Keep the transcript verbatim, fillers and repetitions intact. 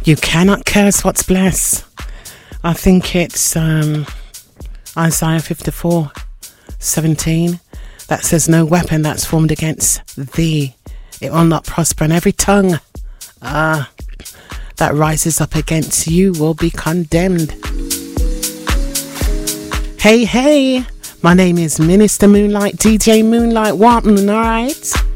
You cannot curse what's blessed. I think it's um, Isaiah fifty-four seventeen that says, no weapon that's formed against thee, it will not prosper, and every tongue uh, that rises up against you will be condemned. Hey, hey, my name is Minister Moonlight, D J Moonlight Warpen, alright?